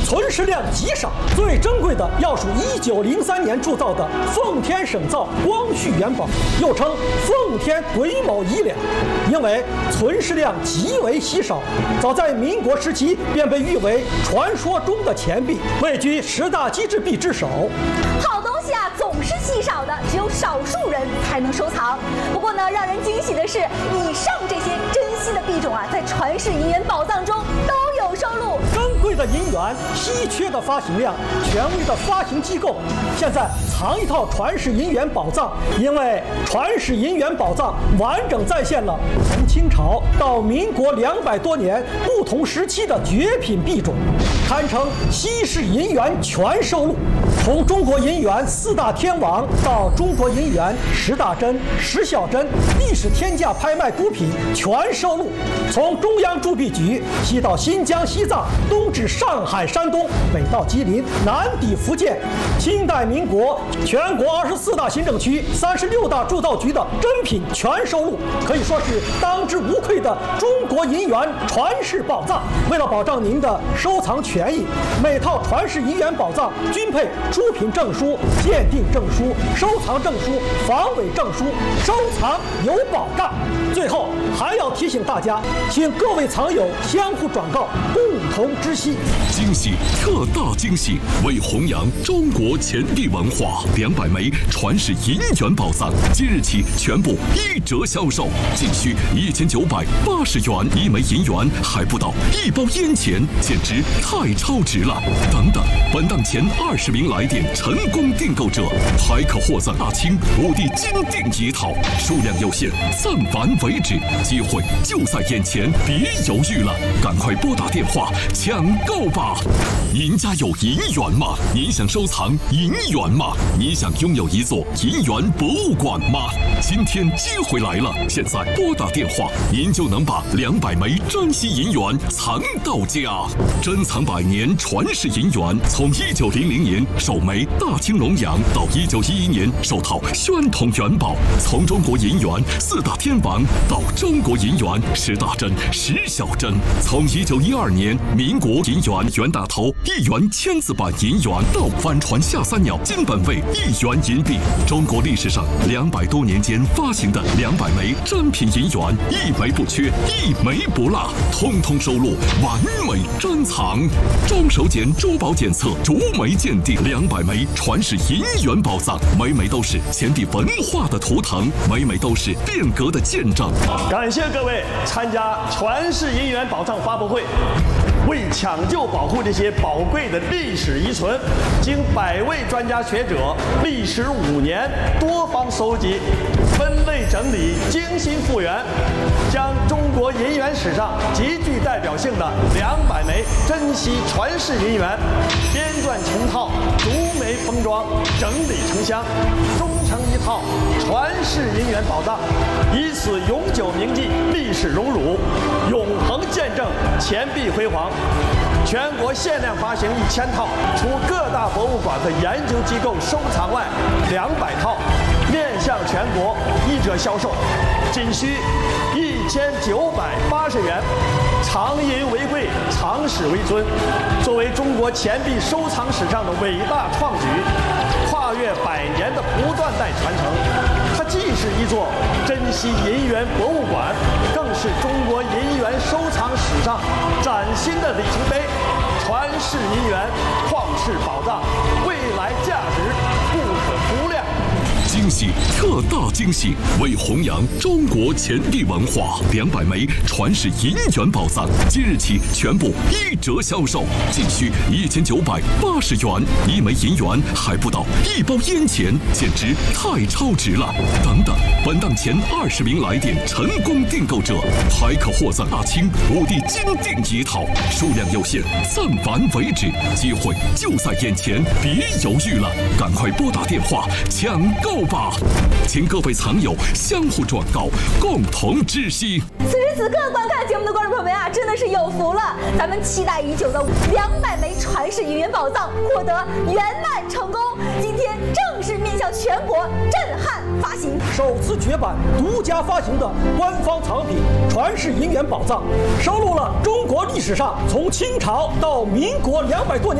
存世量极少，最珍贵的要数1903年铸造的奉天省造光绪元宝，又称奉天癸卯乙两，因为存世量极为稀少，早在民国时期便被誉为传说中的钱币，位居10大机制币之首。 好东西啊，总是稀少的，只有少数人才能收藏。不过呢，让人惊喜的是，以上这些珍稀的币种啊，在传世银元宝藏中都有收录。 珍贵的银元，稀缺的发行量，权威的发行机构，现在藏一套传世银元宝藏。因为传世银元宝藏完整再现了从清朝到民国200多年不同时期的绝品币种，堪称稀世银元全收录。从中国银元4大天王到中国银元10大珍、10小珍，历史天价拍卖孤品全收录。从中央铸币局西到新疆、西藏，东至上海、山东，北到吉林，南抵福建，清代、民国全国24大行政区、36大铸造局的珍品全收录，可以说是当之无愧的中国银元传世宝藏。为了保障您的收藏权益，每套传世银元宝藏均配出品证书、鉴定证书、收藏证书、防伪证书，收藏有保障。最后还要提醒大家，请各位藏友相互转告，共同知悉。 惊喜，特大惊喜！为弘扬中国钱币文化，200枚传世银元宝藏即日起全部1折销售，仅需1980元1枚银元，还不到1包烟钱，简直太超值了！等等，本档前20名来电成功订购者，还可获赠大清5帝金锭一套，数量有限，暂完为止，机会就在眼前，别犹豫了，赶快拨打电话抢购吧！您家有银元吗？您想收藏银元吗？你想拥有一座银元博物馆吗？今天机会来了，现在拨打电话，您就能把200枚珍稀银元藏到家。珍藏100年传世银元，从1900年首枚大清龙洋到1911年首套宣统元宝，从中国银元4大天王到中国银元10大珍、10小珍，从1912年民国银元袁大头1元签字版银元到帆船下3鸟金本位1元银币，中国历史上200多年间发行的200枚珍品银元，一枚不缺，一枚不落，通通收录，完美珍藏。中手检珠宝检测，逐枚鉴定，200枚传世银元宝藏，每枚都是钱币文化的图腾，每枚都是变革的见证。 感谢各位参加传世银元宝藏发布会。为抢救保护这些宝贵的历史遗存，经100位专家学者历时5年多方搜集、分类整理、精心复原，将中国银元史上极具代表性的200枚珍稀传世银元编撰成套，逐枚封装，整理成箱，终成一套传世银元宝藏，以此永久铭记历史荣辱，永恒见证钱币辉煌。全国限量发行1000套，除各大博物馆和研究机构收藏外，200套面向全国1折销售，仅需1980元。藏银为贵，藏史为尊。作为中国钱币收藏史上的伟大创举，跨越100年的不断代传承，它既是一座珍稀银元博物馆，更是中国银元收藏史上崭新的里程碑。传世银元，旷世宝藏，未来价值不可估量。 惊喜，特大惊喜！为弘扬中国钱币文化，200枚传世银元宝藏即日起全部1折销售，仅需1980元1枚银元，还不到1包烟钱，简直太超值了！等等，本档前20名来电成功订购者，还可获赠大清5帝金锭一套，数量有限，暂完为止，机会就在眼前，别犹豫了，赶快拨打电话抢购吧！请各位藏友相互转告，共同知悉。 此时此刻观看节目的观众朋友们啊，真的是有福了！咱们期待已久的200枚传世银元宝藏获得圆满成功，今天正式面向全国震撼发行。 首次绝版、独家发行的官方藏品传世银元宝藏，收录了中国历史上从清朝到民国200多年